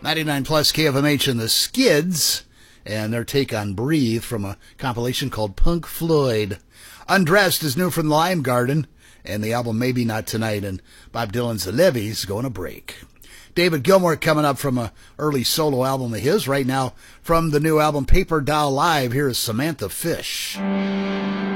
99 plus KFMH and the Skids, and their take on Breathe from a compilation called Punk Floyd. Undressed is new from the Lime Garden, and the album Maybe Not Tonight, and Bob Dylan's The Levees going to break. David Gilmour coming up from an early solo album of his. Right now, from the new album Paper Doll Live, here is Samantha Fish.